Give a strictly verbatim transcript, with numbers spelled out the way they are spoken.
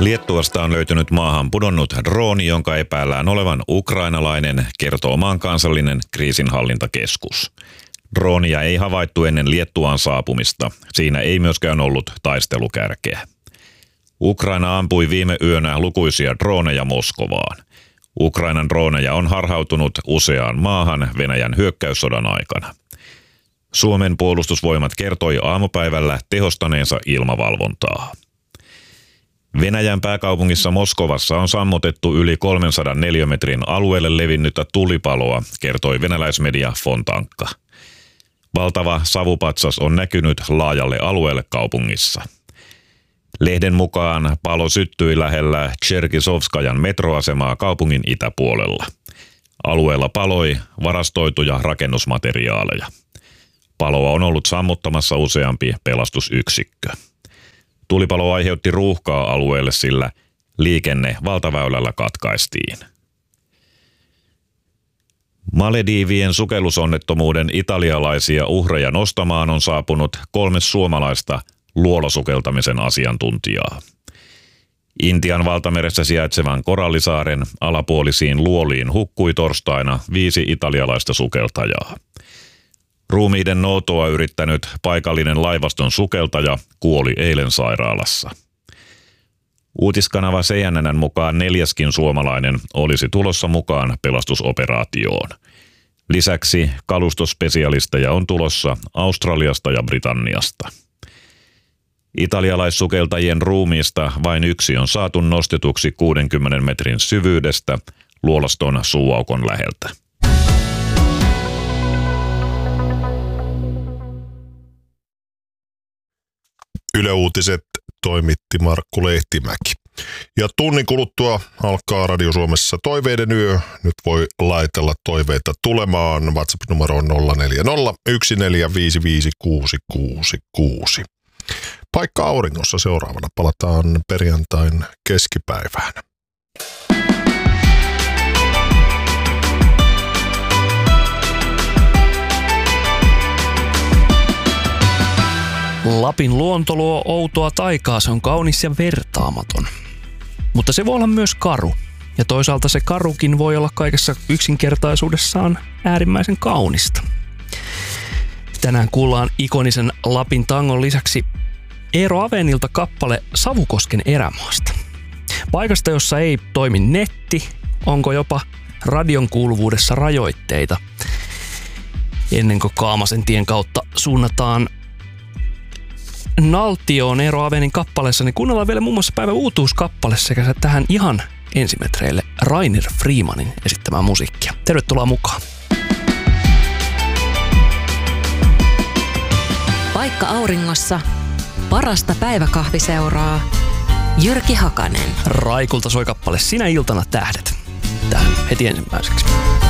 Liettuasta on löytynyt maahan pudonnut drooni, jonka epäillään olevan ukrainalainen, kertoo maan kansallinen kriisinhallintakeskus. Droonia ei havaittu ennen Liettuaan saapumista. Siinä ei myöskään ollut taistelukärkeä. Ukraina ampui viime yönä lukuisia drooneja Moskovaan. Ukrainan drooneja on harhautunut useaan maahan Venäjän hyökkäyssodan aikana. Suomen puolustusvoimat kertoi aamupäivällä tehostaneensa ilmavalvontaa. Venäjän pääkaupungissa Moskovassa on sammutettu yli kolmensadan neliömetrin alueelle levinnyttä tulipaloa, kertoi venäläismedia Fontanka. Valtava savupatsas on näkynyt laajalle alueelle kaupungissa. Lehden mukaan palo syttyi lähellä Tšerkisovskajan metroasemaa kaupungin itäpuolella. Alueella paloi varastoituja rakennusmateriaaleja. Paloa on ollut sammuttamassa useampi pelastusyksikkö. Tulipalo aiheutti ruuhkaa alueelle, sillä liikenne valtaväylällä katkaistiin. Malediivien sukellusonnettomuuden italialaisia uhreja nostamaan on saapunut kolme suomalaista luolasukeltamisen asiantuntijaa. Intian valtameressä sijaitsevan Korallisaaren alapuolisiin luoliin hukkui torstaina viisi italialaista sukeltajaa. Ruumiiden noutoa yrittänyt paikallinen laivaston sukeltaja kuoli eilen sairaalassa. Uutiskanava C N N:n mukaan neljäskin suomalainen olisi tulossa mukaan pelastusoperaatioon. Lisäksi kalustospesialisteja on tulossa Australiasta ja Britanniasta. Italialaissukeltajien ruumiista vain yksi on saatu nostetuksi kuudenkymmenen metrin syvyydestä luolaston suuaukon läheltä. Yle Uutiset toimitti Markku Lehtimäki. Ja tunnin kuluttua alkaa Radio Suomessa Toiveiden yö. Nyt voi laitella toiveita tulemaan. WhatsApp-numero on nolla neljä nolla yksi neljä viisi viisi kuusi kuusi kuusi. Paikka auringossa seuraavana. Palataan perjantain keskipäivään. Lapin luonto luo outoa taikaa, se on kaunis ja vertaamaton. Mutta se voi olla myös karu. Ja toisaalta se karukin voi olla kaikessa yksinkertaisuudessaan äärimmäisen kaunista. Tänään kuullaan ikonisen Lapin tangon lisäksi Eero Avenilta kappale Savukosken erämaasta. Paikasta, jossa ei toimi netti, onko jopa radion kuuluvuudessa rajoitteita. Ennen kuin Kaamasen tien kautta suunnataan Naltioon Eero Avenin kappaleessa, niin kuunnellaan vielä muun muassa päivän uutuuskappale sekä tähän ihan ensimetreille Rainer Freemanin esittämää musiikkia. Tervetuloa mukaan. Paikka auringossa. Parasta päiväkahviseuraa. Jyrki Hakanen. Raikulta soi kappale Sinä iltana tähdet. Tähän heti ensimmäiseksi.